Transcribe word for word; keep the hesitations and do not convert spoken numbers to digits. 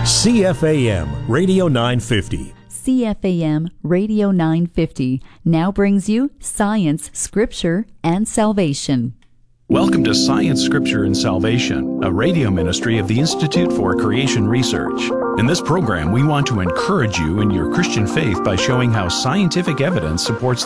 C F A M Radio nine fifty. C F A M Radio nine fifty now brings you Science, Scripture, and Salvation. Welcome to Science, Scripture, and Salvation, a radio ministry of the Institute for Creation Research. In this program, we want to encourage you in your Christian faith by showing how scientific evidence supports